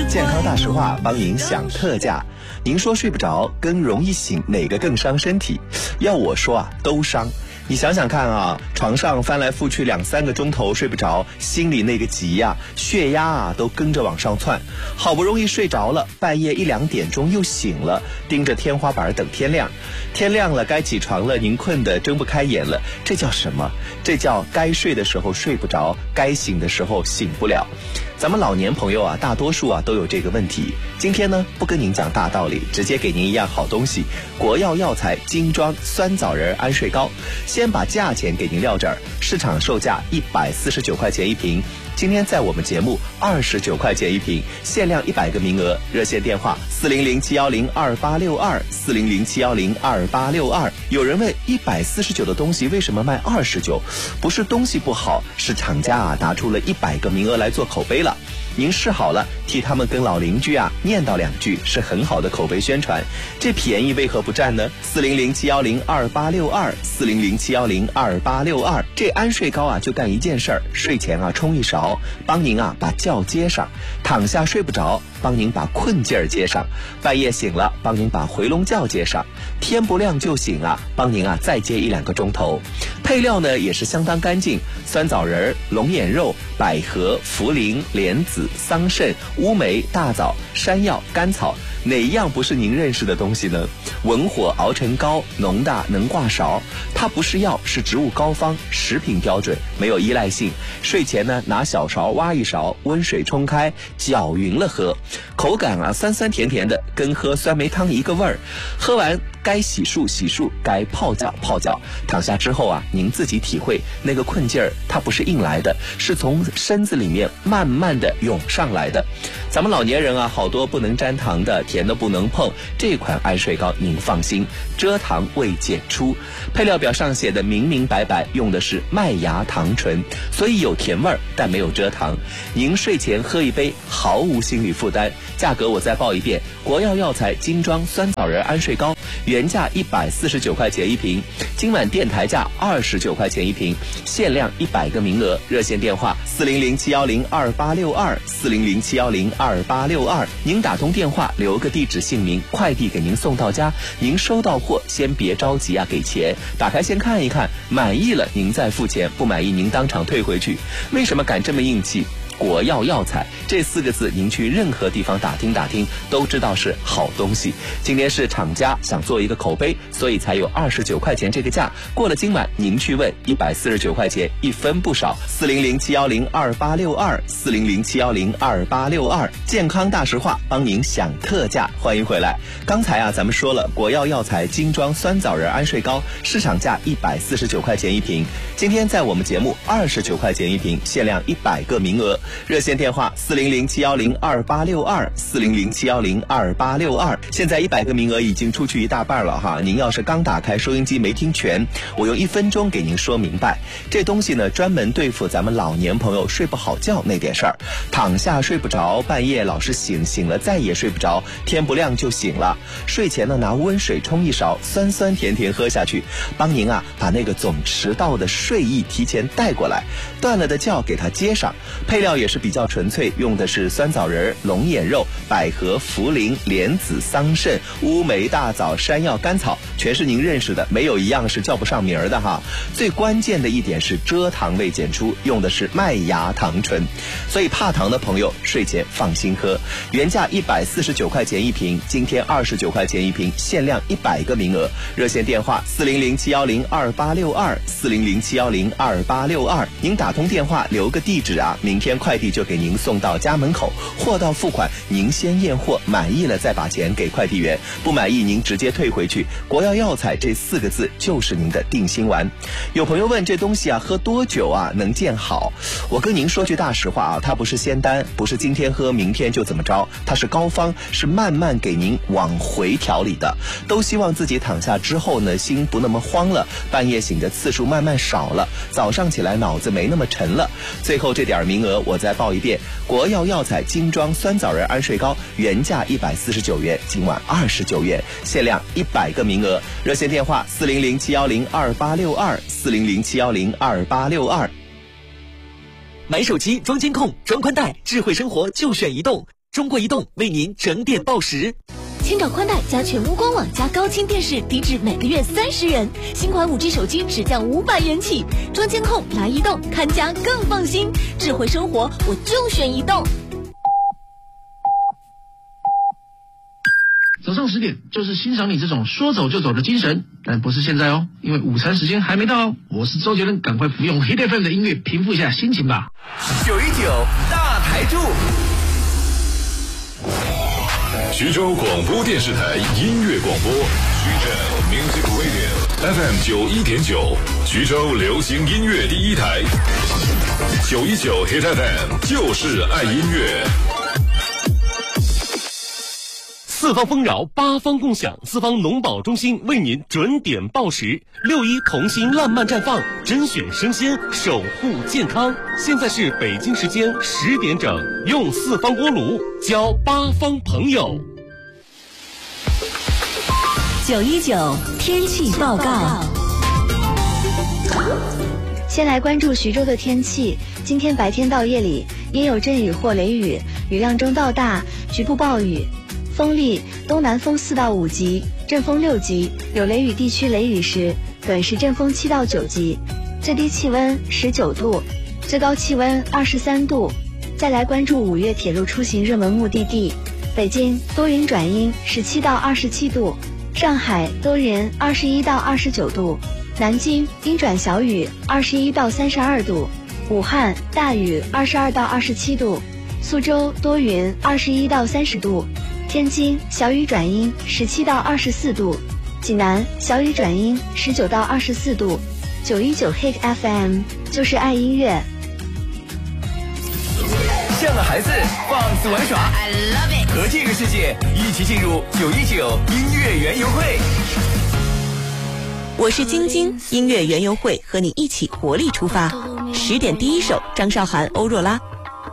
健康大实话帮您享特价。您说睡不着跟容易醒哪个更伤身体？要我说啊，都伤。你想想看啊，床上翻来覆去2-3个钟头睡不着，心里那个急呀，血压啊都跟着往上窜。好不容易睡着了，半夜1-2点钟又醒了，盯着天花板等天亮。天亮了该起床了，您困得睁不开眼了，这叫什么？这叫该睡的时候睡不着，该醒的时候醒不了。咱们老年朋友啊，大多数啊都有这个问题。今天呢，不跟您讲大道理，直接给您一样好东西——国药药材精装酸枣仁安睡膏。先把价钱给您撂这儿，市场售价149块钱一瓶，今天在我们节目29块钱一瓶，限量100个名额。热线电话400-710-2862，400-710-2862。有人问149的东西为什么卖29？不是东西不好，是厂家啊拿出了100个名额来做口碑了。您试好了，替他们跟老邻居啊念叨2句，是很好的口碑宣传。这便宜为何不占呢？400-710-2862，400-710-2862。这安睡膏啊就干一件事儿，睡前啊冲一勺，帮您啊把觉接上；躺下睡不着，帮您把困劲儿接上；半夜醒了，帮您把回笼觉接上；天不亮就醒啊，帮您啊再接1-2个钟头。配料呢也是相当干净，酸枣仁、龙眼肉、百合、茯苓、莲子、桑葚、乌梅、大枣、山药、甘草，哪一样不是您认识的东西呢？文火熬成膏，浓大能挂勺。它不是药，是植物膏方，食品标准，没有依赖性。睡前呢拿小勺挖一勺，温水冲开，搅匀了喝。口感啊酸酸甜甜的，跟喝酸梅汤一个味儿。喝完该洗漱洗漱，该泡脚泡脚。躺下之后啊，您自己体会那个困劲儿，它不是硬来的，是从身子里面慢慢的涌上来的。咱们老年人啊，好多不能沾糖的，甜的不能碰。这款安睡膏您放心，蔗糖未检出。配料表上写的明明白白，用的是麦芽糖醇，所以有甜味儿，但没有蔗糖。您睡前喝一杯，毫无心理负担。价格我再报一遍：国药药材精装酸枣仁安睡膏，原价149块钱一瓶，今晚电台价29块钱一瓶，限量100个名额。热线电话400-710-2862，400-710-2862。您打通电话，留个地址姓名，快递给您送到家。您收到货先别着急啊，给钱，打开先看一看，满意了您再付钱，不满意您当场退回去。为什么敢这么硬气？国药药材这4个字，您去任何地方打听打听，都知道是好东西。今天是厂家想做一个口碑，所以才有29块钱这个价。过了今晚，您去问149块钱，一分不少。400-710-2862，400-710-2862。健康大实话帮您享特价，欢迎回来。刚才啊，咱们说了国药药材精装酸枣仁安睡膏，市场价149块钱一瓶，今天在我们节目29块钱一瓶，限量100个名额。热线电话400-710-2862，400-710-2862。现在100个名额已经出去一大半了哈，您要是刚打开收音机没听全，我用1分钟给您说明白。这东西呢，专门对付咱们老年朋友睡不好觉那点事儿，躺下睡不着，半夜老是醒，醒了再也睡不着，天不亮就醒了。睡前呢，拿温水冲一勺，酸酸甜甜喝下去，帮您啊把那个总迟到的睡意提前带过来，断了的觉给它接上。配料也是比较纯粹，用的是酸枣仁、龙眼肉、百合、茯苓、莲子、桑葚、乌梅、大枣、山药、甘草，全是您认识的，没有一样是叫不上名儿的哈。最关键的一点是蔗糖未检出，用的是麦芽糖醇，所以怕糖的朋友睡前放心喝。原价149块钱一瓶，今天29块钱一瓶，限量100个名额。热线电话400-710-2862，400-710-2862。您打通电话留个地址啊，明天快递就给您送到家门口，货到付款，您先验货，满意了再把钱给快递员，不满意您直接退回去。国药药材这4个字就是您的定心丸。有朋友问这东西啊喝多久啊能见好？我跟您说句大实话啊，它不是仙丹，不是今天喝明天就怎么着，它是膏方，是慢慢给您往回调理的。都希望自己躺下之后呢，心不那么慌了，半夜醒的次数慢慢少了，早上起来脑子没那么沉了。最后这点名额我再报一遍：国药药材精装酸枣仁安睡膏，原价149元，今晚29元，限量100个名额。热线电话400-710-2862，400-710-2862。 买手机装监控、装宽带，智慧生活就选移动。 中国移动为您整点报时。 千兆宽带加全屋官网加高清电视，低至每个月30元。新款5G 手机只降500元起。装监控来移动，看家更放心。智慧生活，我就选移动。 早上10点就是欣赏你这种说走就走的精神，但不是现在哦，因为午餐时间还没到哦。我是周杰伦，赶快服用 Hit FM 的音乐，平复一下心情吧。 919大台柱。 徐州广播电视台音乐广播，徐州 Music Radio FM 91.9，徐州流行音乐第一台，919 Hit FM 就是爱音乐。 四方丰饶，八方共享，四方农保中心为您准点报时。6·1同心烂漫绽放，甄选生鲜，守护健康。现在是北京时间10点整，用四方锅炉交八方朋友。 919天气报告。 先来关注徐州的天气，今天白天到夜里阴有阵雨或雷雨，雨量中到大，局部暴雨。风力东南风4到5级，阵风6级，有雷雨地区雷雨时，短时阵风7到9级。最低气温19度，最高气温23度。再来关注5月铁路出行热门目的地，北京多云转阴17到27度，上海多云21到29度，南京阴转小雨21到32度，武汉大雨22到27度，苏州多云21到30度，天津小雨转阴17到24度，济南小雨转阴19到24度。919 Hit FM 就是爱音乐。 像个孩子放肆玩耍， I love it， 和这个世界一起进入919音乐园游会。 我是晶晶，音乐园游会和你一起活力出发。10点第一首，张韶涵、欧若拉。